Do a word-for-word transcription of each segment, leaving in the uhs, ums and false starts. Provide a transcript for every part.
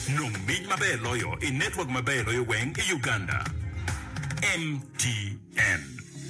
nominy maber loyo e network maber loyo weng e Uganda. M T N.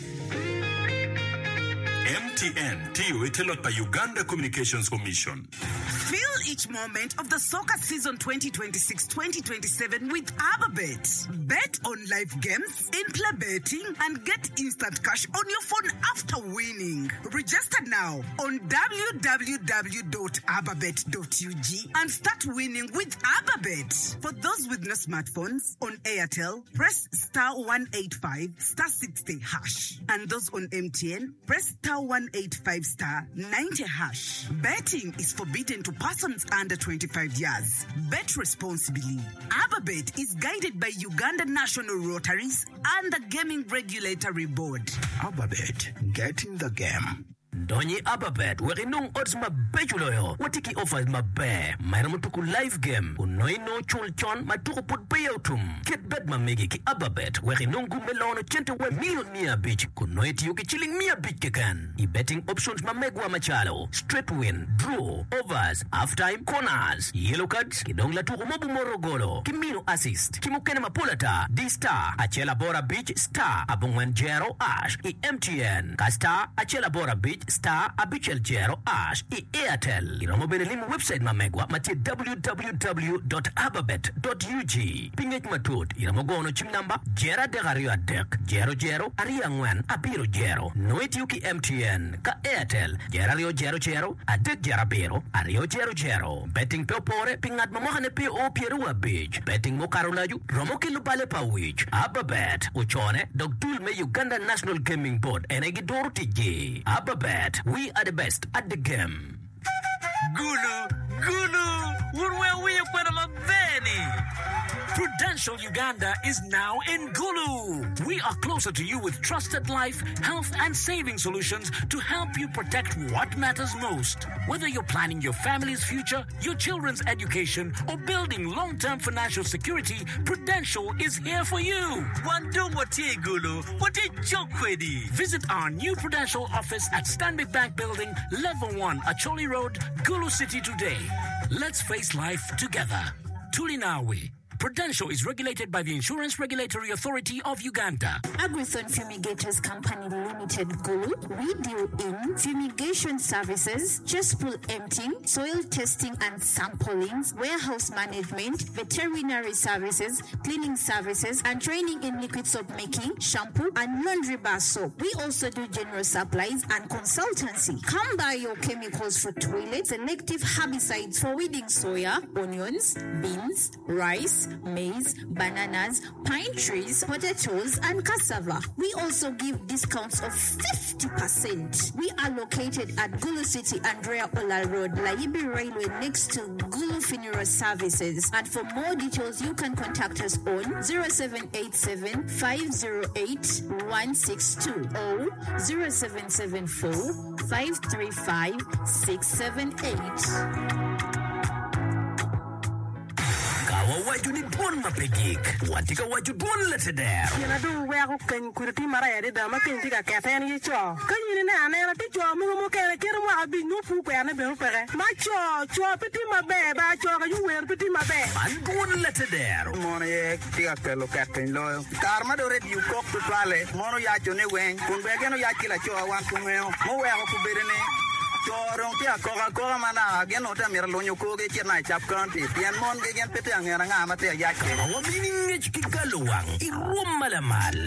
M T N tiyo itelot by Uganda Communications Commission. Feel each moment of the soccer season twenty twenty-six twenty twenty-seven with AbaBet. Bet on live games, in-play betting, and get instant cash on your phone after winning. Register now on w w w dot ababet dot u g and start winning with AbaBet. For those with no smartphones, on Airtel, press star one eighty-five star sixty hash. And those on M T N, press star one eighty-five star ninety hash. Betting is forbidden to persons under twenty-five years. Bet responsibly. AbaBet is guided by Uganda National Rotaries and the Gaming Regulatory Board. AbaBet, get in the game. Donye AbaBet, where nung odds mabejuloyo, watiki offers mabe, mayramutuku live game, unoi no chulchon, matuku put payoutum. Kit bet mamegi ki AbaBet, where nungu melono chente we mil mia beach, kunoi tiyuki chilling mia beach kekan. I betting options mamegwa machalo, straight win, draw, overs, halftime, corners, yellow cards, kidong latuku mobu morogolo, kimino assist, kimukene mapulata, D-Star, achela bora beach, star, abungwen jero, ash, I M T N, Kastar, achela bora beach, star abichel jero ash I Airtel. Iromo benelimu website mamegwa mati w w w dot ababet dot u g. Pingej matut iromo gono chim namba jera degario adek jero jero aria ngwen abiro jero. Noit yuki M T N ka Airtel jera rio jero jero adek jera biro ario jero jero. Betting pe opore pingat mamohane pe o pieru abij. Betting mo karolaju romo kilupale pa wich. AbaBet uchone dogtul me Uganda National Gaming Board enegidoro tiji. AbaBet, we are the best at the game. Gulu, Gulu, where we are from a Benny. Prudential Uganda is now in Gulu. We are closer to you with trusted life, health, and saving solutions to help you protect what matters most. Whether you're planning your family's future, your children's education, or building long-term financial security, Prudential is here for you. Visit our new Prudential office at Stanbic Bank Building, Level one, Acholi Road, Gulu City today. Let's face life together. Tulinawe. Prudential is regulated by the Insurance Regulatory Authority of Uganda. Agrithon Fumigators Company Limited Gulu. We deal in fumigation services, just pool emptying, soil testing and samplings, warehouse management, veterinary services, cleaning services, and training in liquid soap making, shampoo, and laundry bar soap. We also do general supplies and consultancy. Come buy your chemicals for toilets, selective herbicides for weeding soya, onions, beans, rice, maize, bananas, pine trees, potatoes, and cassava. We also give discounts of fifty percent. We are located at Gulu City, Andrea Ola Road, Laibi Railway, next to Gulu Funeral Services. And for more details, you can contact us on zero seven eight seven, five zero eight, one six two or zero seven seven four, five three five, six seven eight. Waju ni don mapegik watika waju don leteder yana do we ko kan kurti mara ya da makin tika kafen yi cho kan yi na na ti cho mu mu ke ke mu abi nu fu ko na be pere ma cho cho piti mabe ba cho ga yu wer piti mabe man don leteder Mono ye tika pelo katen lo karma do red yu kok to twale mono ya cho ne wen kun be geno ya kila cho wan ku meo mo we ko berene Chorong tia koka koka mana gen ota mira lonyo koge kina chap kanti pian mon ge gen pete angera nga mate ya ke wa mininge chikikaluwang irum malamal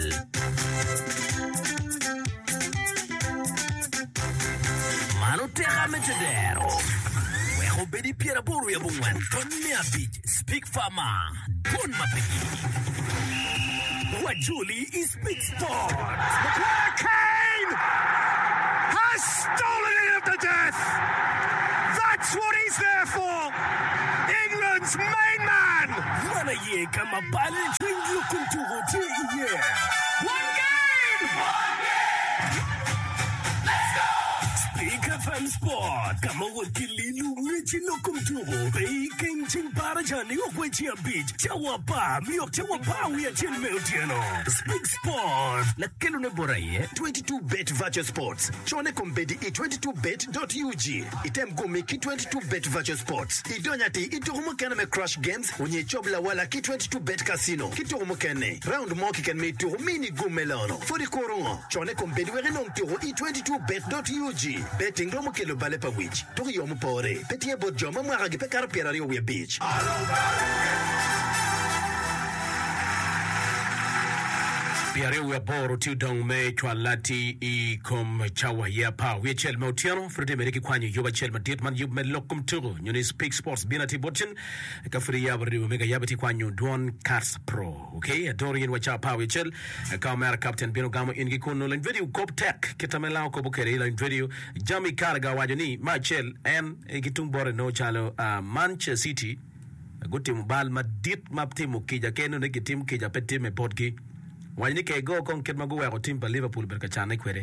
mano terra metedero we ho bedi piera boru ya bungwan tonne abit speak farmer don mapeki wa Julie is big sport McClure Kane has stolen it at the death. That's what he's there for. England's main man. Mana ye kama bale twingi kuntugo ti ye. One game. One game. Let's go. Speak F M Sport. Kama wakili luwe chino kuntugo. Bei kenching para Jani okwenchia beach. Chawa pa, miok chawa pa wia chen meotieno. Speak Sport. La kelu ne boraye. twenty-two bet Virtual Sports. Chone kombedi i twenty-two bet dot u g. Item gumi ki twenty-two bet Virtual Sports. Idonyati iturumu kene me Crush Games. Unye chobla wala ki twenty-two bet Casino. Kiturumu kene. Round mo ki ken me turu mini gumelano. Fodi korongo. Chone kombedi weri nong turu i twenty-two bet dot u g. Betting lomu ke lo bale pa wich. Turi yomu pore. Petie bot joma mwara gipe karapira rio we beach. Piare we boro tu dong me twalati I kom chawa ya pa we chel motiano frede meriki kwanyu yoba chel madit man yub me lokum turu nyoni Speak Sports binati botin ka free ya bari mega yabati kwanyu Dwan Cars Pro okay Dorian wacha pa we chel ka mer captain bino gamo ingi kono len video cop tech kitamela ko bokere len video Jami Carragher wajoni ma chel en gitung bore no chalo uh, Manchester City gutim bal madit maptimu kija keno ne gitim kija petime podgi wani ke go kon ket mago wa team pa Liverpool berka chane kwere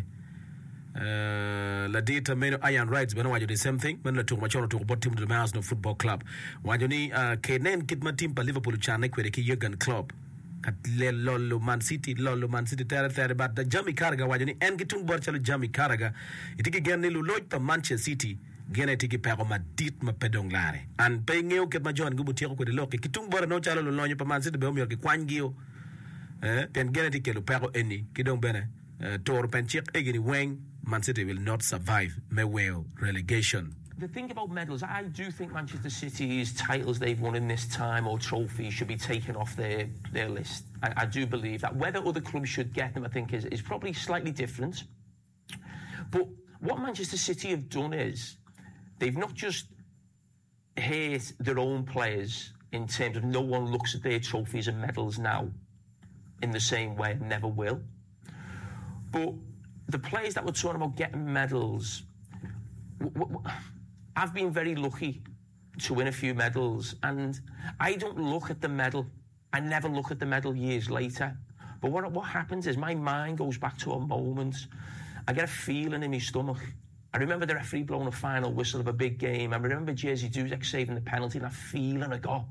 uh, la data meno Iron Rights beno wajo the same thing men la to machono to bot team the Arsenal Football Club wajo ni uh, kenen kit ma team pa Liverpool chane kwere ki Jurgen Klopp kat le lolo Man City lolo Man City tere tere but the Jami Carragher wajo ni en gitung bor chalo Jami Carragher itiki genni lu loj pa Manchester City gene tiki pero ma dit ma pedong lare an pe ngeo ket ma John gubu tieko ko de loke kitung bor no chalo lo lonyo pa Man City be omiyo ki kwangio eh pen geneti ke lo pero eni kidong bene uh, tor penchik egini weng Man City will not survive me well relegation. The thing about medals, I do think Manchester City's titles they've won in this time or trophies should be taken off their, their list. I, I do believe that. Whether other clubs should get them, I think, is, is probably slightly different. But what Manchester City have done is they've not just hurt their own players in terms of no one looks at their trophies and medals now in the same way and never will. But the players that were talking about getting medals, w- w- I've been very lucky to win a few medals, and I don't look at the medal. I never look at the medal years later. But what, what happens is my mind goes back to a moment. I get a feeling in my stomach. I remember the referee blowing a final whistle of a big game. I remember Jerzy Dudek saving the penalty, and that feeling I got.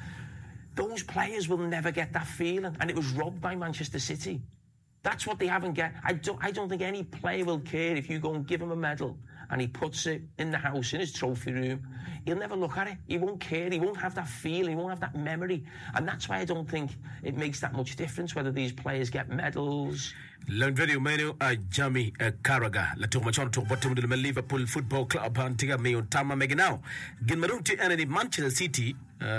Those players will never get that feeling, and it was robbed by Manchester City. That's what they haven't get. I don't, I don't think any player will care if you go and give him a medal and he puts it in the house, in his trophy room. He'll never look at it. He won't care. He won't have that feeling. He won't have that memory. And that's why I don't think it makes that much difference whether these players get medals. Long video menu a Jami Carragher la tour machon tour bottom de Liverpool Football Club antiga me tama meginao gin madong ti enemy Manchester City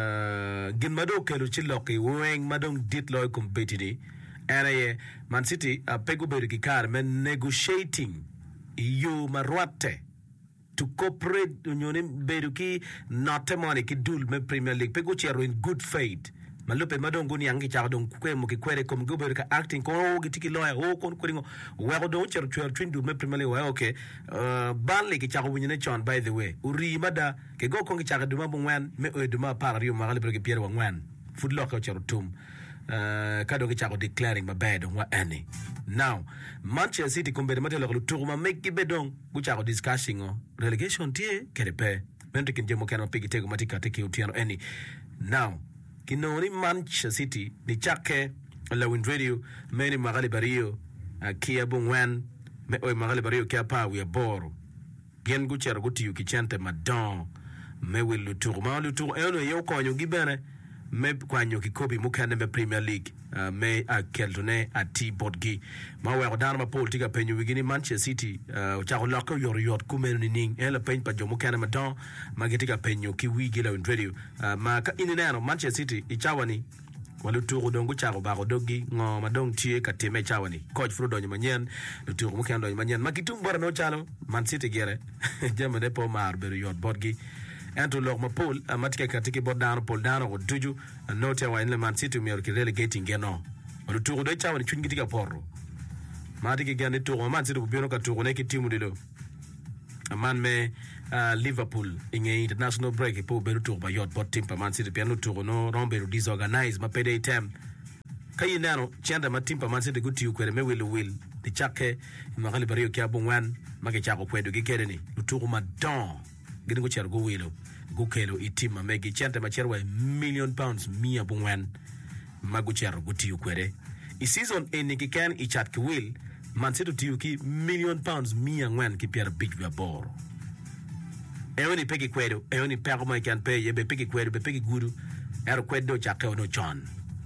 uh, gin mado ke lu chiloki weng madong dit loy competiti ene Man City a pegu be ki kar men negotiating you marwate to cooperate union beduki not money ki dul me Premier League pegu chero in good faith malupe madongo ni angi cha don kwe mo ki kwere kom go be ka acting ko gitiki lawyer o kon ko ngo we do chero chero twindu me Premier League wa okay uh, ban le ki cha ko ne chon by the way uri mada ke go ko ki cha duma bo ngwan me o duma par rio ma gale ke Pierre wa ngwan foot lock chero tum uh, kado ki cha ko declaring my bad on what any now Manchester City kombe mate lo tour ma make be don ku cha ko discussing o relegation tie kerepe mente kin jemo kana pigi tego matika teki utiano any now kinoni Manchester City ni chake la win radio meni magali bario kia bungwan me o magali bario kia pa we boro gen gu chero guti yu kichente madon me we lu tour ma lu tour eno yo ko nyu gibere me kwanyo kikobi mukane me Premier League uh, me a keldone a T-Bodgi ma we rodana ma politika penyu wigini Manchester City uh, cha loko yor yot kumenu ning ela pen pa jomo kana madon magitika penyu ki wigi la radio uh, ma ka inenano Manchester City ichawani waluturu dongo charo baro dogi ngo madong tie kateme chawani coach Frodo nyamanyen luturu mukando nyamanyen makitum bora no chalo Man City gere jemane po mar beru yot bodgi ento lok ma pol amatika katiki bodano pol dano ko tuju note wa in Man City mi ki relegating geno luturu do chawani chungi tika porro matiki gane to Man City bino ka to ne ki timu dilo man me uh, Liverpool in a international break po beru to ba yot bot team pa Man City piano to no rombe disorganized ma pede item kayi nano chanda ma team pa Man City guti ukwere me will will the chake magali bari kya bongwan mage chako kwedo gi kedeni luturu ma don gini go cher go wilo gukelo itima megi chente macherwa million pounds mia bungwen magucher gutiu kwere i season eni kiken i chat kwil Man City tiu ki million pounds mia ngwen ki pier big via bor eoni peki kwedo eoni peko mo kan pay yebe peki kwedo be peki gudu er kwedo chake no chon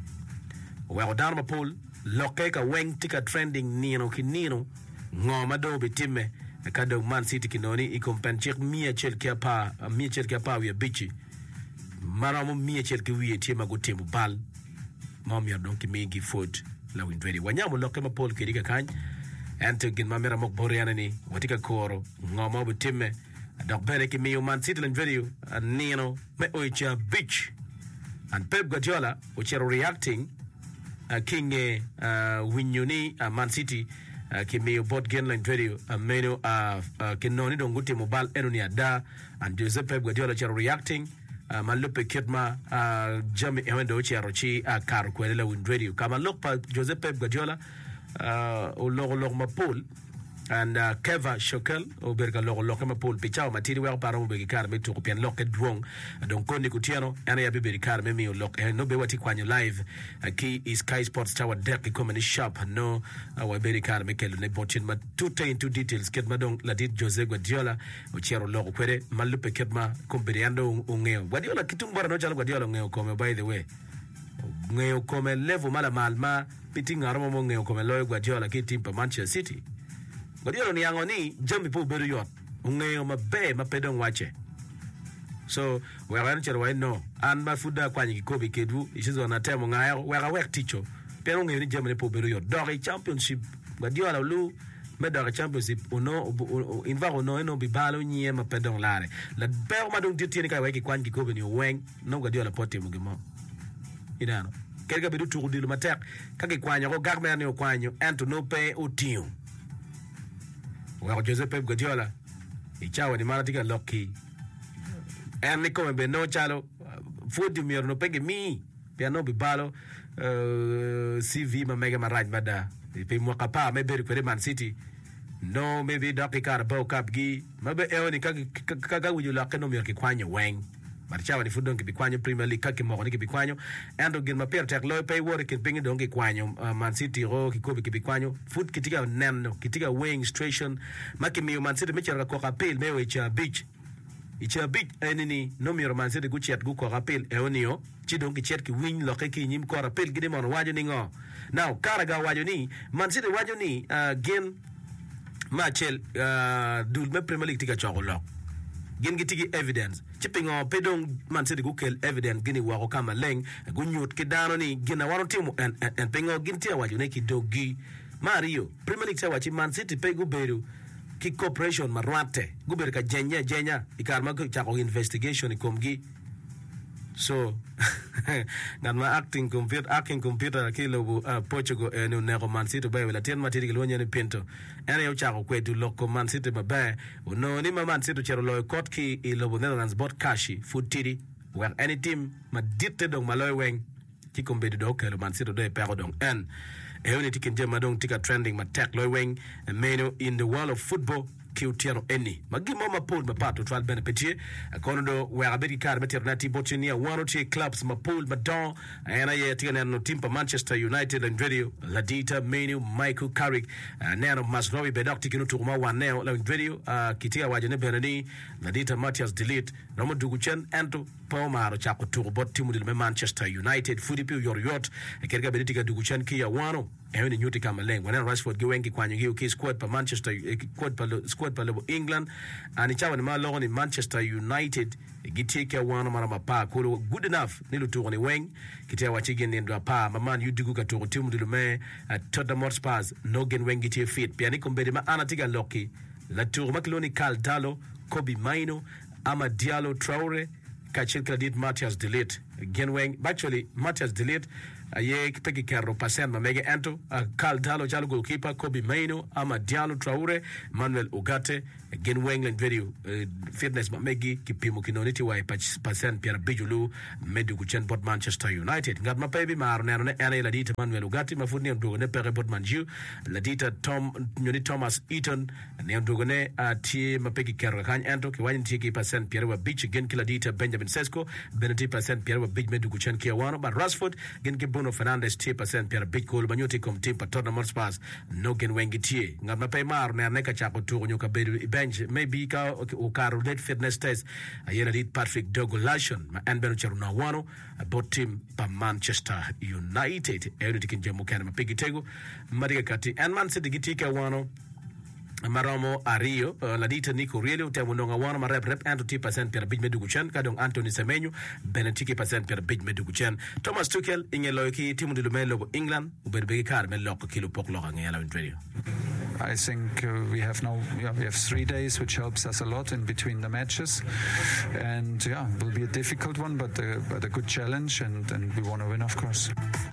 we odar ma pol loke ka weng tika trending nino ki nino ngoma do bitime kado Man City kinoni i kompenchik mia chel kia pa mia chel kia pa wi bichi maramo mia chel ki wi tima go temu bal mom ya donc mingi foot la win ready wanyamo loke ma pol kirika kan ento gin mamera mok boriana ni watika koro ngoma bitime dok bere ki mi Man City lan video nino me oicha beach and Pep Guardiola which are reacting uh, king uh, winyuni uh, Man City Uh, ki me bot gen line video uh, meno uh, uh, kinoni don guti mobile enoni ada and Joseph Pep Guardiola charo reacting uh, malupe kitma uh, jami ewendo charo chi uh, kar kwela win radio kama look pa Joseph Pep Guardiola uh, o logo logo mapol and uh, Keva Shokel o berga logo logo mapol pichao matiri wa para mo begi kar me to pian loke dwong donc koni kutiano ana ya biberi kar me mi loke eh, no be wati kwanyo live uh, ki is Sky Sports Tower deck komani shop no uh, wa beri kar me kelo ne botin ma tuta into details ket madong la dit Jose Guardiola o chero logo kwere malupe ketma komperiando ungeo Guardiola kitumbora no chalo Guardiola ngeo kome by the way ngeo kome level mala malma pitinga romo mo ngeo kome loyo Guardiola ki team pa Manchester City Guardiola ni angoni jambi po beru yot ngeo mabe mapedong wache so we ran chero we no an ma fuda kwani kikobi kedu isizo na temo ngayo we ga wek ticho pero ngeo ni jambi po beru yot dog championship Guardiola lu me dog championship uno inva uno eno bibalo nyie mapedong lare la pero madong ditini ka weki kwani kikobi ni weng no Guardiola pote mugimo idano kelga bedu turu dilu matek kake kwanyo ko gagme ni kwanyo ento no pe utiu wa Joseph Pep Guardiola ichawa ni mara tika loki en ni come be no chalo fudi mi no pege mi piano bibalo uh, C V ma mega ma right bada pe mo kapa me be ko Man City no maybe doki Carabao Cup gi mabe eoni ka ka ka wuju la keno mi ki kwanyo weng marchawa ni fudon ki bikwanyo Premier League kake mo ki bikwanyo ando gin ma per tek loy pay wor ki pingi don ki kwanyo uh, Man City ro ki kobi ki bikwanyo foot kitika neno kitika weighing station maki mi Man City mecha ko kapel mewe cha beach icha beach enini no mi Man City gu chat gu ko kapel eonio chi don ki chat ki win lo ke ki nyim ko kapel gidi mon wajo ni ngo now karaga wajo ni Man City wajo ni uh, gen machel uh, dul me Premier League tika chokolo gen gitigi evidence chipping on pedong Man City gukel evidence gini wako kama leng gunyut kidano ni gina wano timu and and pengo gintia waju neki dogi Mario Premier League sawachi Man City pe guberu ki corporation marwate guberu ka jenya jenya ikarma ko chako investigation ikomgi so nan ma acting computer acting computer kilo uh, Portugal e no nego Man City ba wala ten matiri lo nyane pinto ene yo chako kwetu loko Man City ba no ni Man City chero lo court ki e lo Netherlands bot kashi futiri where any team ma ditte dong maloy weng ki kombe do kelo Man City do e pero dong en e woni tikin jema dong tika trending ma tek loy weng meno in the world of football kiutiano eni magimo mapol mapato twal benepetie kono do we abedi kar meternati botinia one or two clubs mapol madon ana ye tigana no timpa Manchester United and radio Ladita Menu Michael Carrick nano Masrowi bedokti kinu turuma waneo la radio kitia wajene benani Ladita Matthias Delete nomo duguchen ento pomaro chako turbot timu de Manchester United fudipi yor yot kerga bedika duguchen kia wano ewe nyuti kama lengo wana Rashford giwengi kwa nyingi uki squad pa Manchester squad pa squad pa lebo England ani chawa ni malo ni Manchester United gitike wana mara mapa kulo good enough nilu tuko ni weng kitia wachigi ni ndo pa maman yudigu katoko timu dilume Tottenham Hotspur no gen wengi tie fit pia niko mbede ma anatiga loki la tour makiloni Karl Dalo Kobe Maino Ama Diallo Traore Kachil Kredit Matthias Delete gen weng actually Matthias Delete aye peki kerro pasen ma mege ento Carl Dalo jalo goalkeeper Kobe Maino ama Diallo Traore Manuel Ugarte gen Wengland video fitness ma megi kipimo kinoniti wa pasen Pierre Bijulu medu kuchen bot Manchester United ngat ma pebi mar ne ne ene la dita Manuel Ugarte ma futni ndogo ne pere bot Manju la dita Tom nyoni Thomas Eaton ne ndogo ne atie ma peki kerro kan ento ki wani tiki pasen Pierre wa Beach gen kila dita Benjamin Sesko beneti pasen Pierre wa Beach medu kuchen kia wano but Rashford gen ki Bruno Fernandes tie pasen Pierre Beach kol banyoti kom tim pa Tottenham Hotspur no gen wengi tie ngat ma pe mar ne ne ka chako to nyoka bedu bench maybe ka o karo let fitness test ayena dit Patrick Douglas ma en beno charuna wano about team pa Manchester United eudi tikinje mukana ma pigi tego mariga kati en Man City gitika wano Maromo Ario uh, Ladita Nico Rielio Temo Nonga Wana Marep Rep and two percent per bit Meduguchen Kadong Anthony Semenyo Benetiki percent per bit Meduguchen Thomas Tuchel Inge Loki Timo de Lumelo England Uberbegi Car Melok Kilo Poklo Angela in radio. I think uh, we have now yeah, we have three days, which helps us a lot in between the matches, and yeah, it will be a difficult one, but uh, but a good challenge, and, and we want to win, of course.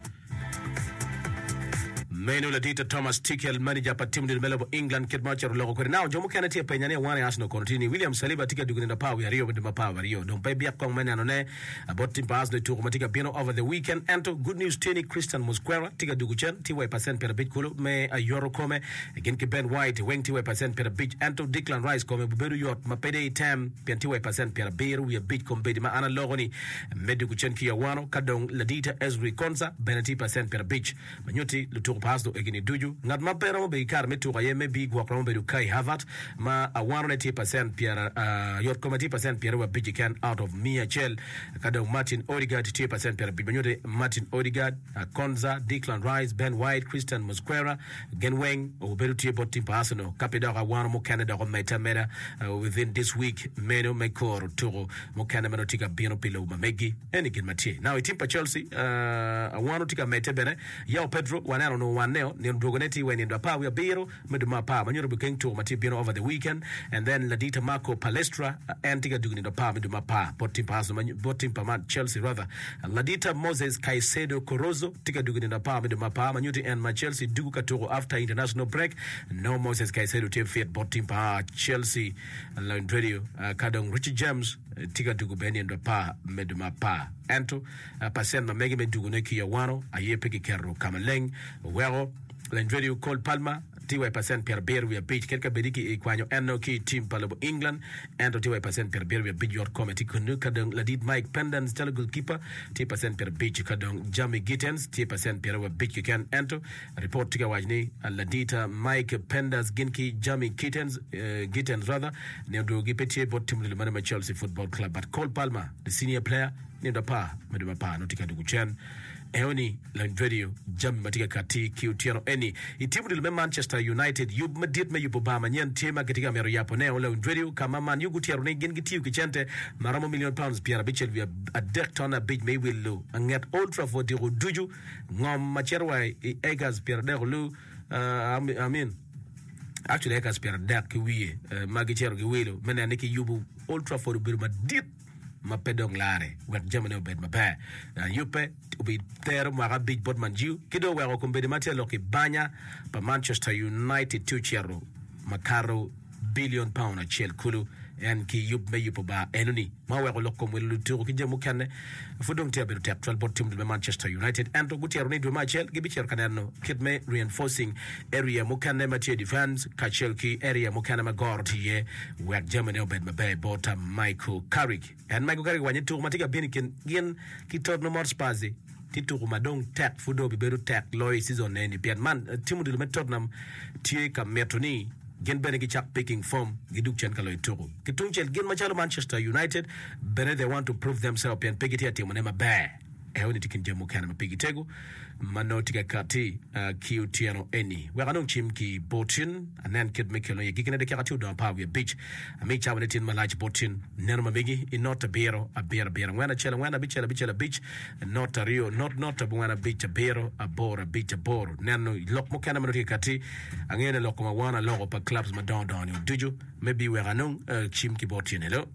Menu la dita Thomas Tuchel manager pa timu dilmelo England kit match ro ko now jomo kana tie penyane wane Arsenal continue William Saliba tika dugunda pa wi Rio ndima pa Rio don pe bia kong mena no ne about team pass de tour matika bieno over the weekend and good news tini Christian Mosquera tika duguchen ti percent per bit kulo me a euro come again ki Ben White wing ti percent per bit and Declan Rice come buberu yot ma pede tem pen ti percent per beru wi bit kombe ma ana logoni meduguchen ki yawano kadong la dita Ezri Konsa beneti percent per bit manyoti le tour do egini duju ngat ma pero be kar me tuga yeme bi gwa kron be du Kai Havertz ma a one hundred percent pierre uh, your committee percent pierre wa biji can out of Mia Chel kada Martin Odegaard two percent pierre bi banyote Martin Odegaard uh, Konza Declan Rice Ben White Christian Mosquera Genweng o beru tie bot team Arsenal kapeda ga wan mo Canada go meta meta uh, within this week meno mekor turo mo Canada meno tika bino pilo ma megi eni gin matie now team pa Chelsea uh, a one tika meta bene ya Pedro wanano no neo ni ndogoneti when ndo pa we biro meduma pa manyoro bukeng to mati bino over the weekend and then Ladita Marco Palestra uh, antiga dugni ndo pa meduma pa botim pa so botim pa man Chelsea rather Ladita Moses Caicedo Corozo tiga dugni ndo pa meduma pa manyoti and my Chelsea dugu katoro after international break no Moses Caicedo team fit botim pa Chelsea la radio uh, kadong Richie James uh, tiga dugu beni ndo pa meduma pa anto uh, pasen ma mege medugu neki ya wano aye peki kerro kamaleng wero Landredio Cole Palma T Y percent per beer we beach kelka bediki e kwanyo enno ki team palabo England and T Y percent per beer we beach your committee kunu kadong ladid Mike Pendant tell goalkeeper T percent per beach kadong Jamie Gittens T percent per we beach you can enter report tika wajni ladita Mike Pendant ginki Jamie Gittens uh, Gittens rather ne do gipeti bot team le manama Chelsea Football Club but Cole Palma the senior player ne do pa meduma pa no tika dugu chen eoni Landredio jam matika kati kiutiano eni itimu dilme Manchester United yub madit me yupo ba manyen tema katika mero yapo neo Landredio kama man yugu tiaro ne gen gitiu kichente maramo million pounds Pierre Bichel via a dectona bit me willu anget Old Trafford diro duju ngom macherwa egas Pierre Derlu uh, I mean actually egas Pierre Der ki wiye uh, magichero ki wilo mena neki yubu Old Trafford biru madit ma pedong lare wat jamane obed ma ba na yupe ubi ter ma ga big bot manju kido wa ko mbede matia loki banya pa Manchester United two chero makaro billion pound a chel kulu en ki yup me yup ba enuni ma wa ko lokko mo lu turu ki jemu kanne fudong te be tek twelve bot team de Manchester United and to gutiero ni do ma chel gibi cher kanano kit me reinforcing area mo kanne ma che defense ka chel ki area mo kanne ma gord ye wa jamane obed ma ba bota Michael Carrick and Michael Carrick wanye turu matika bin kin gien ki tot no more spazi tituru madong tek fudo bi beru tek loy season ne ni pian man timu de Tottenham tie ka metoni gen bene gi chak picking form giduk chen kalo ituru kitung chel gen machalo Manchester United bene they want to prove themselves and pigiti ati monema ba e woni tikin jemu kana mapigi tego manotika kati uh, kiutiano eni we kanong chim ki botin anen kid mekelo ye gikene de kati do pa we beach ami chawne tin malaj botin nerma megi in not a bero a bero bero ngana chela ngana bichela bichela beach not a rio not not a ngana beach a bero a bora beach a bor nano lok mo kana manotika kati angene lok ma wana logo pa clubs ma don don you duju maybe we kanong uh, chim ki botin hello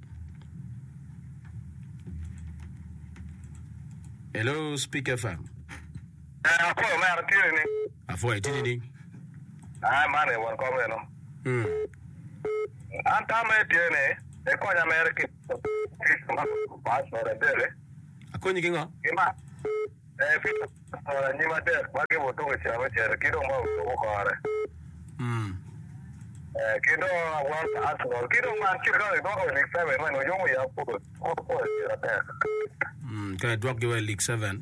hello Speaker F M Eh, ako mer tiri ni. Afo tini ni. Ah, mane won ko no. Mm. Anta me tiene. E ko nya mer ki. Pas no dele. Akonyi kingo? Ima. Eh, fito. Ni ma de, wa ke boto ke cha ma cha ki do ma ko ko are. Mm. Eh, ki do wa Arsenal. Ki do ma ki do do ko League seven no yo mo ya ko ko ko ya ta. Mm, kan dwak yo League seven.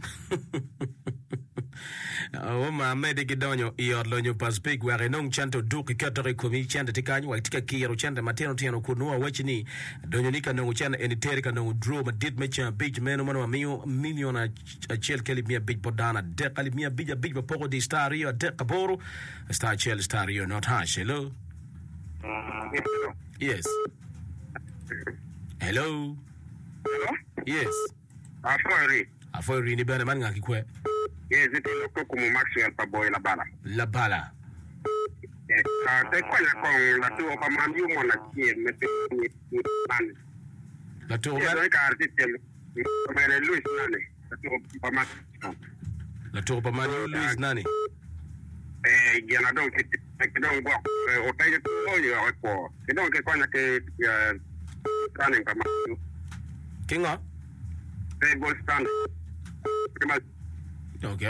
O ma mede gidonyo ior lonyo paspik ware nong chanto duki katore komi chanda tikanyo wa tika kiyaro chanda mateno tiano kunua wachini donyo nika nongo chanda eniteri ka nongo draw madit mecha beach meno mano wa miyo miliona chel keli mia beach podana dek ali mia beach beach bapoko di star rio dek kaboro star chel star rio not hash. Hello. Yes. Hello. Hello. Yes. Afori. Afori ni bana man ngaki kwe. Yes, it is a como Maxwell pa boy la bala. La bala. Eh, ah, te kwala ko la tu pa man yu mo na tie me te ni man. La tu ba. Ya ka artiste mere Luis nane. La tu pa man. La tu pa man Luis nane. Eh, ya na don ke ke don bo o ta je to yo ko. Ke don ke kwala ke ya running pa man. Kinga? Te ball stand. Okay.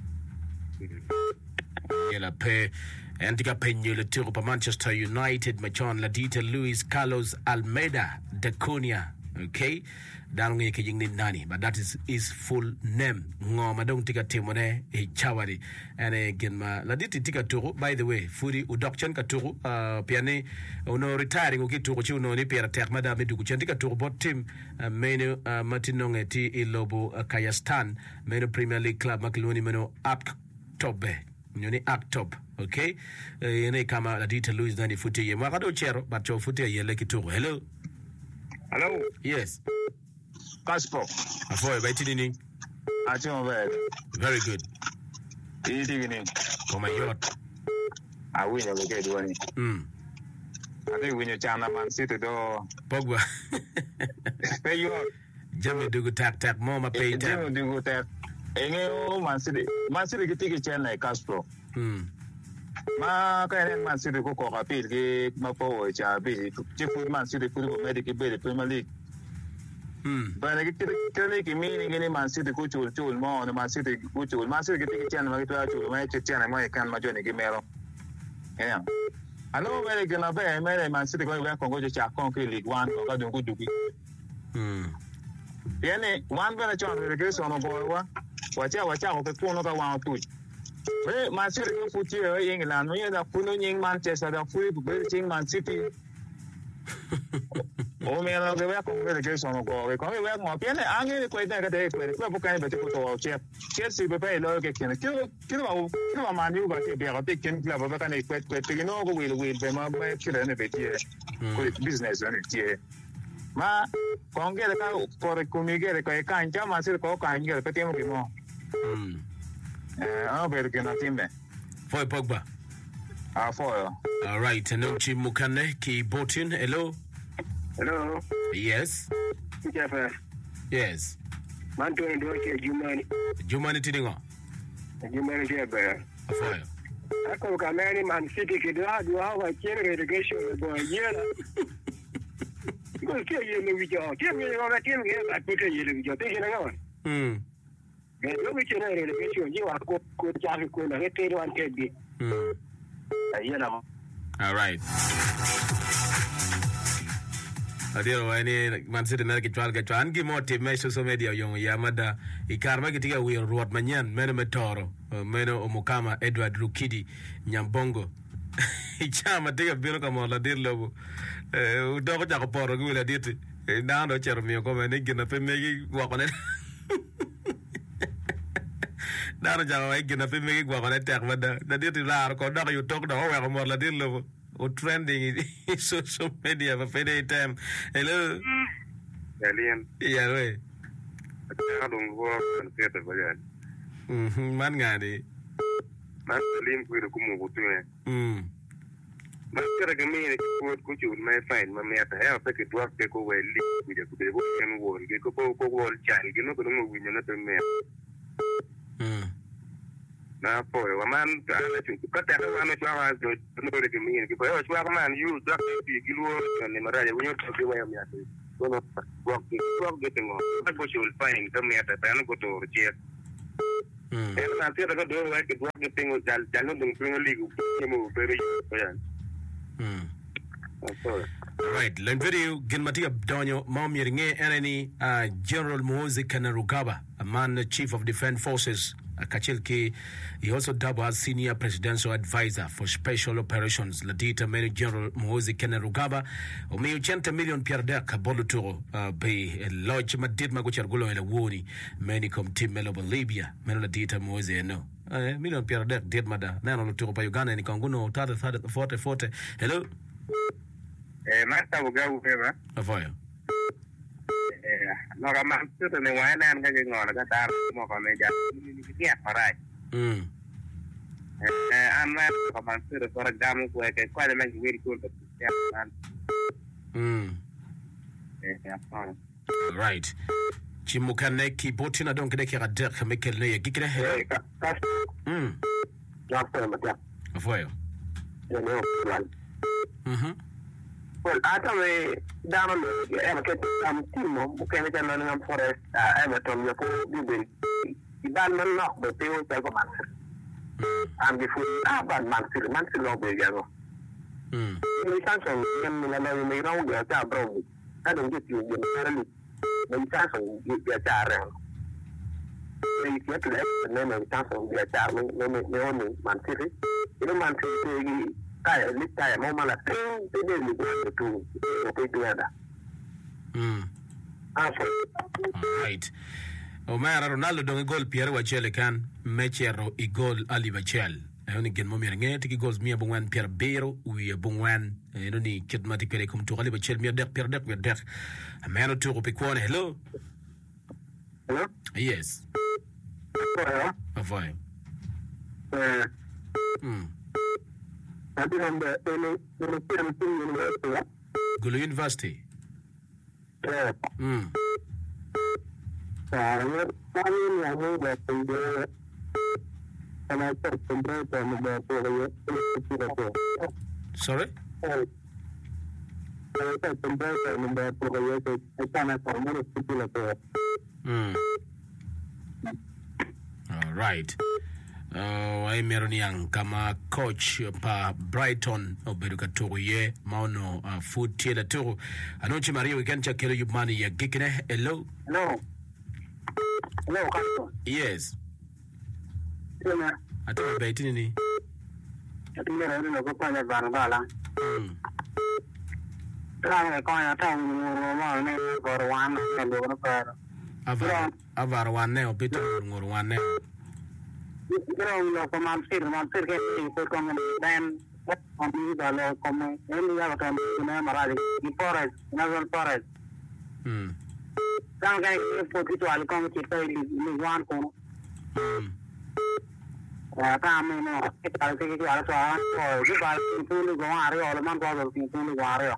Yela pe Antica Peñuela tiro pa Manchester United Machon Ladita Luis Carlos Almeida de Cunha. Okay. Down in Kijing Nani, but that is his full name. No, I don't take a timone, a chawari. And again, ma Laditi Tika Turu, by the way, Furi Udokchan Katuru, uh, Piane, no retiring, okay, to you know, Nipier attack Madame Dukuchantika Turu, bot Tim, Menu Martinongeti, Ilobo, Kayastan, Menu Premier League Club, Makaluni Meno, up top. Nyoni up top, okay? Yene kama Ladita Luis Nani Futi, Marado Chero, but your Futi, Yeleki Turu. Hello? Hello? Yes. Casper. Afoy, by Tini. Very good. Evening. Oh my God. I win a good one. Hmm. I think when you China Man City do Pogba. Pay you up. Jimmy do good tap tap mama pay tap. Jimmy do good tap. Enge Man City. Man City get ticket China Casper. Hmm. Ma kaya Man City ko ko kapil ki mapo cha bi. Chifu Man City football medical be the Premier League. Hmm. But I get to ki mini gini Man City ko chul chul mo na Man City ko chul Man City get ticket China ma gitu chul ma che China ma kan ma joni ki mero. Yeah. Ano mere gina be mere Man City ko we ko go cha kon ki League one ko ka dun ku duki. Hmm. Yene one bena chon relegation no boy wa. Wa cha wa cha ko ko no ka wa tu. We Man City ko futi e England no ya kuno ning Manchester da fu be ching Man City. O me lo que vea con relegation no go. Ko we mo piene ange ko ida ka de ko ko bu kan be ko to che. Chelsea be pe lo ke ken. Kilo kilo ba kilo ba Man U ba ke be ka pe ken club ba kan e ko ko te no go will will be ma be kilo ne be tie. Ko business ne tie. Ma konge le ka por kumige le ko e kan cha ma sir ko kan ge pe temo ki mo. Hmm. Eh, a ver que na timbe. Foi Pogba. Ah, foi. All right, Anochi Mukane ki Botin. Hello. Hello. Yes. Jefa. Yes. Man to ndo ke Jumani. Jumani tidingo. Jumani jeba. Afoyo. Ako ka mani Man City ke do do hawa kere relegation do yela. Ko ke yele wijo. Ke me yo na tim ke ba ko ke yele wijo. Te hina ngawan. Hmm. Me lo ke na relegation ji wa ko ko ja ko na ke do an ke bi. Hmm. Yela. All right. Adiro wani Man City na kichwal kichwal gi moti me social media yung yamada ikarma kitiga wi ruot manyan meno metoro meno omukama Edward Lukidi Nyambongo ichama tiga biro kama la dir lobo eh udogo jako poro gi la diti na no chero mi ko me gina pe me gwa kone na no jago ai gina pe me gwa kone tak wada na diti la ko do yu tok do wa ko la dir lobo or trending in social media for any time. Hello. Alien. Yeah, way. I don't work and get the variant. Hmm, man, Gadi. Man, Lim with a kumu to me. Hmm. But I can mean what could you may find my mate to help take it work take away with a good and wall. Get a poke wall child, you know, the movie you're not a man. Hmm. na po wa man ana chu ka ta wa no chwa wa do no re mi ki po yo chwa man yu da ki ki lo ne mara ya wonyo to wa ya to no wa ki wa ge tengo ta ko shul fine to me ta ta no ko to che mm e na ti da do wa ki wa ge tengo dal dal no dum premier league ni mo pero ya mm right len video gen matia donyo mom yeringe enemy uh, General Muhoozi Kainerugaba, a man the chief of defense forces Kachilki. He also doubled as senior presidential advisor for special operations. Ladita Mary General Muhoozi Kainerugaba ume ochenta million piardek boluturo be lodge madid maguchar gulo ele woni many come team melo Libya melo Ladita Muhoozi no eh million piardek did mada nano luturo pa Uganda ni kanguno thirty forty forty. Hello eh masta buga ubeba avoyo eh no ga man tu ne wa nan ga ngor ga tar mo ko me ja ni ki ya parai mm eh am na ko man tu ko ra gam ko ke ko le me wir ko to ya man mm eh ya pa right chimukane ki botina donc de ki ra der me kel ne gikre he mm ya pa ma ja avoyo mhm well atawe dama e ma ke am timo bu ke ne tan ngam forest e ma tom yo ko bibe iban man no be te o ko man am di fu a ban man sir man sir lo be ga no mm ni san so ngam la la ni raw ga ta bro ka do ji ti ni ra ni ni san so ya ta re ni ti ta le ne ne san so ya ta ni ne ne ni man sir ni man sir ni kaya ni kaya mo mala tin tin ni ko tu ko tu ada mm ah right Omar Ronaldo don gol Pierre Wachele kan mechero i gol Ali Bachel oni gen mo mirnge tiki gols mia bongwan Pierre Bero wi bongwan eno ni kidmati pere kum to Ali Bachel mia dek Pierre dek dek ameno to ko pikwane. Hello hello yes hello avoy eh mm Adi namba ene ene pia mtingi university. Gulu University. Yeah. Mm. Ah, ne kami ni amo da tende. Ana ter tende ta mo da to. Sorry? Eh. Ana ter tende ta mo da to. Ana ta mo da to. Mm. All right. Uh, I meroniang kama coach pa Brighton oberuka toro ye maono uh, food tiela toro anochi Maria weekend cha kelo yubmani ya gikine. Hello hello hello kasto yes tena ata baitini ni ati mera ni ko pa na bala mm tra ko ya ta ngoro ma ne ko wan ne do no pa avar avar wan ne opito ngoro wan ne Pero lo como hacer, no hacer que se como dan on the dollar como él ya lo que me mara y por eso no son por eso mm tan que un poquito al como que estoy ni wan como mm acá me no que tal que que ahora só o que va tú ni con are o lo man todo tú ni con are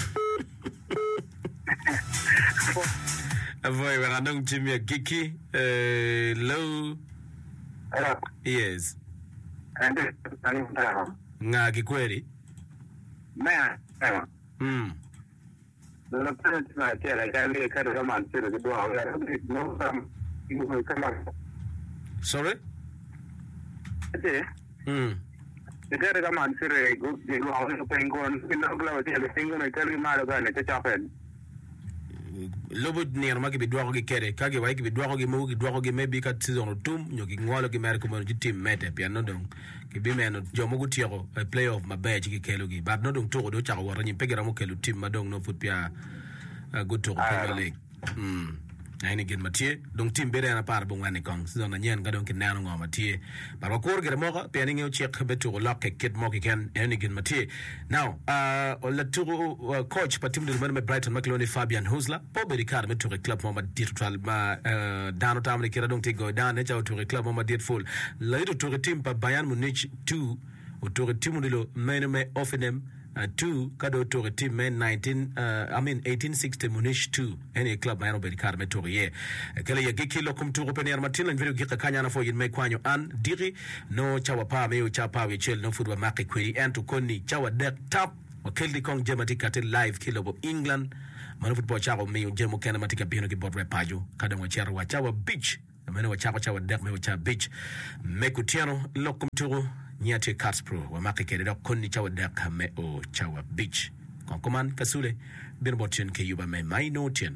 avoy wanadong Jimmy Giki eh low Hello. Yes. Ande, ani mtaro. Nga kikweli? Mea, ewa. Mm. Nuna pene tina tela, kaya kare kama antiro kidwa wala. No, sam, ino kama. Sorry? Ate? Mm. Kare kama antiro kidwa wala pengon, ino kula wati ale pengon kare mara gane chachapen. Lobo nirma ki bidwako ki kere kage wai ki bidwako ki mu ki bidwako ki maybe ka season tum nyo ki ngwalo ki mer ko mo ki team mete pia no dong ki bi men jo mo gutiero a playoff mabe ki kelo ki but no dong to do cha ko ranyi pegera mo kelo team madong no foot pia good to Premier League mm Naini gen matie dong team bere na par bongwane kong season na nyen ga dong ki nano ngo matie par ko gere mo ka pia ninge check betu lock kit mo ki ken eni gen matie now uh la turu uh, coach pa team de me Brighton McLeone Fabian Husla po be ricard me turu club mo ma digital ma uh, dano tamre kira dong tigo dan ne chaw turu club mo ma dit full la itu turu team pa Bayern Munich two o turu team de lo mene me offenem uh, two kado to team men nineteen uh, I mean eighteen sixty Munich two any club mayro be kar meto ye kale ye giki lokum to open air martin video gika kanya na fo yin me kwanyo an diri no chawa pa me chapa we chel no football market query and to konni chawa deck top o keldi kong jemati kate live kilo bo England manu football chawa me jemo kana matika bino ki bot repajo kada mo chero wa chawa beach manu wa chawa chawa deck me cha beach me kutiano lokum to nyate Cards Pro wa makekere da konni chawa deck me o chawa beach konkoman kasule bin botin ke yuba me mai notin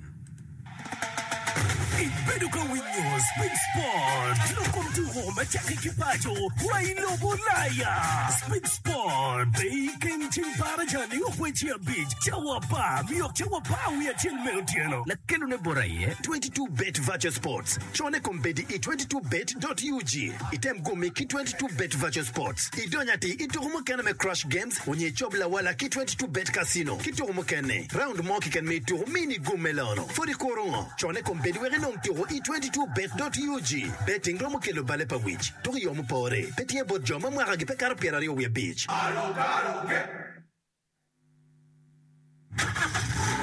Ibeduka Winyo Speed Sport Lokom tu home chaki kipacho Waino Bulaya Speed Sport Baking ching para jani Ukwechi ya beach Chawa pa Miyok chawa pa Uya ching meutiano La kelu ne boraye twenty-two bet Virtual Sports Chone kombedi i twenty-two bet dot u g Item gome ki twenty-two bet Virtual Sports Idonyati iturumu kene me Crush Games Unye chobla wala ki twenty-two bet Casino Kiturumu kene Round mo ki ken me turu mini gumelano Fodi korongo Chone kombedi were non tiro i twenty-two bet dot u g Betting romo ke lo bale pa wich Tori yomu pore Petie bot joma mwara gipe karo piera rio we beach Alo, alo, get